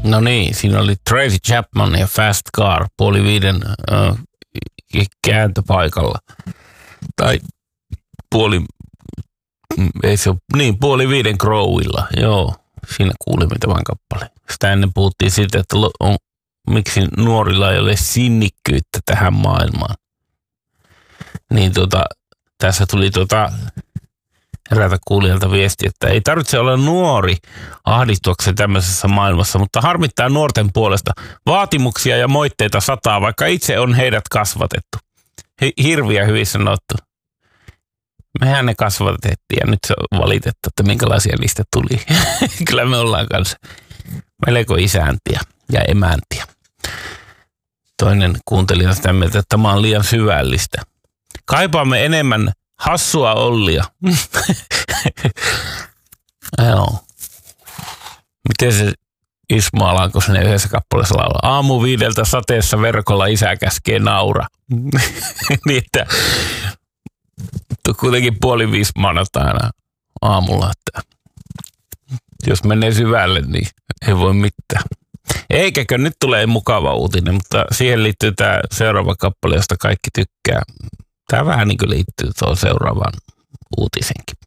No niin, siinä oli Tracy Chapman ja Fast Car 4:30 kääntöpaikalla. Tai ei se ole, niin 4:30 Crowilla, joo. Siinä kuulimme tämän kappaleen. Sitä ennen puhuttiin siitä, että miksi nuorilla ei ole sinnikkyyttä tähän maailmaan. Niin tässä tuli eräältä kuulijalta viesti, että ei tarvitse olla nuori ahdistuakseen tämmöisessä maailmassa, mutta harmittaa nuorten puolesta. Vaatimuksia ja moitteita sataa, vaikka itse on heidät kasvatettu. Hirviä hyvin sanottu. Mehän ne kasvatettiin ja nyt se on valitettu, että minkälaisia niistä tuli. Kyllä me ollaan kanssa melko isäntiä ja emäntiä. Toinen kuuntelija sitä mieltä, että tämä on liian syvällistä. Kaipaamme enemmän hassua Ollia. Joo. Miten se Ismo Alanko sinne yhdessä kappaleessa laulaa? Aamu 5 sateessa verkolla isä käskee naura. Niin, että kuitenkin 4:30 maanantaina aamulla, että jos menee syvälle, niin ei voi mitään. Eikäkö nyt tulee mukava uutinen, mutta siihen liittyy tämä seuraava kappale, josta kaikki tykkää. Tämä vähän niin kuin liittyy tuohon seuraavaan uutisenkin.